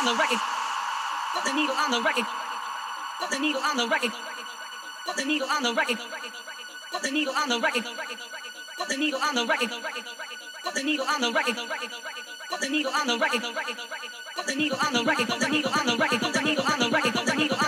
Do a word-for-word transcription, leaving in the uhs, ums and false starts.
on the record. Put the needle on the record. Put the needle on the record. Put the needle on the record. Put the needle on the record. Put the needle on the record. Put the needle on the record. Put the needle on the record. Put the needle on the record. Put the needle on the record. Put the needle on the record.